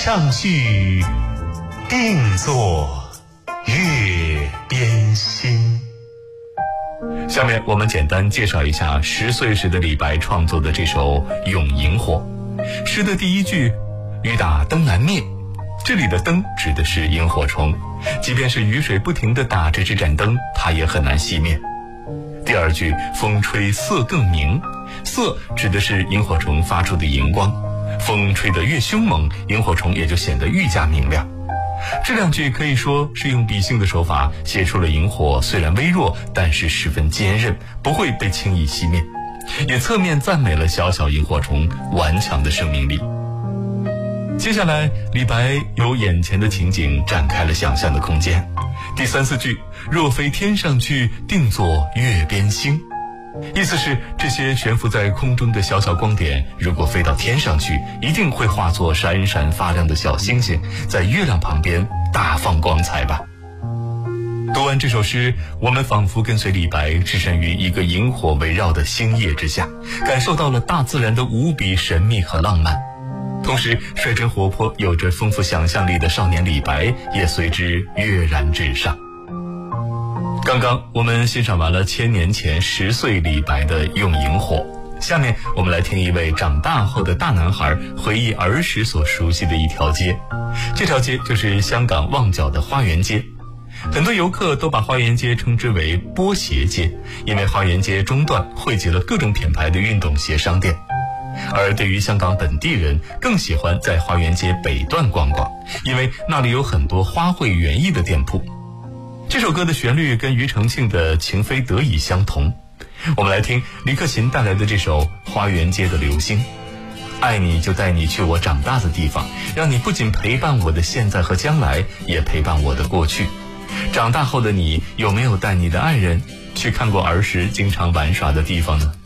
上去定做月边心。 下面我们简单介绍一下10岁时的李白创作的这首《咏萤火》。诗的第一句雨打灯难灭，这里的灯指的是萤火虫，即便是雨水不停地打着这盏灯，它也很难熄灭。第二句风吹色更明，色指的是萤火虫发出的荧光，风吹得越凶猛，萤火虫也就显得愈加明亮。这两句可以说是用比兴的手法写出了萤火虽然微弱，但是十分坚韧，不会被轻易熄灭，也侧面赞美了小小萤火虫顽强的生命力。接下来李白由眼前的情景展开了想象的空间。第3、4句若飞天上去，定作月边星，意思是这些悬浮在空中的小小光点，如果飞到天上去，一定会化作闪闪发亮的小星星，在月亮旁边大放光彩吧。读完这首诗，我们仿佛跟随李白置身于一个萤火围绕的星夜之下，感受到了大自然的无比神秘和浪漫。同时率真活泼有着丰富想象力的少年李白也随之跃然纸上。刚刚我们欣赏完了1000年前10岁李白的《咏萤火》，下面我们来听一位长大后的大男孩回忆儿时所熟悉的一条街。这条街就是香港旺角的花园街。很多游客都把花园街称之为波鞋街，因为花园街中段汇集了各种品牌的运动鞋商店。而对于香港本地人，更喜欢在花园街北段逛逛，因为那里有很多花卉园艺的店铺。这首歌的旋律跟庾澄庆的情非得已相同，我们来听李克勤带来的这首《花园街的流星》。爱你就带你去我长大的地方，让你不仅陪伴我的现在和将来，也陪伴我的过去。长大后的你，有没有带你的爱人去看过儿时经常玩耍的地方呢？